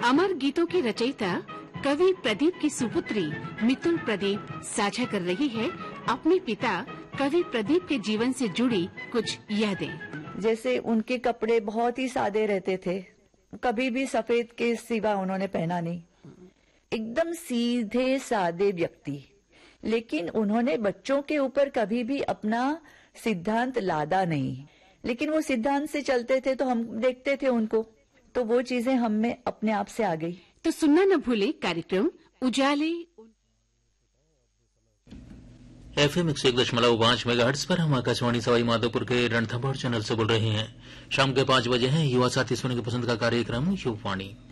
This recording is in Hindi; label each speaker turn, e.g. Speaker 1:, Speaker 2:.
Speaker 1: अमर गीतों के रचयिता कवि प्रदीप की सुपुत्री मितुल प्रदीप साझा कर रही है अपने पिता कवि प्रदीप के जीवन से जुड़ी कुछ यादें।
Speaker 2: जैसे उनके कपड़े बहुत ही सादे रहते थे, कभी भी सफेद के सिवा उन्होंने पहना नहीं, एकदम सीधे सादे व्यक्ति। लेकिन उन्होंने बच्चों के ऊपर कभी भी अपना सिद्धांत लादा नहीं, लेकिन वो सिद्धांत से चलते थे तो हम देखते थे उनको, तो वो चीजें हम में अपने आप से आ गई।
Speaker 1: तो सुनना न भूले कार्यक्रम उजाले
Speaker 3: FM 101.5 मेगाहर्ट्ज पर हम आकाशवाणी सवाई माधोपुर के रणथंभौर चैनल से बोल रहे हैं। शाम के 5 बजे हैं युवा साथी सुनेंगे पसंद का कार्यक्रम युवावाणी।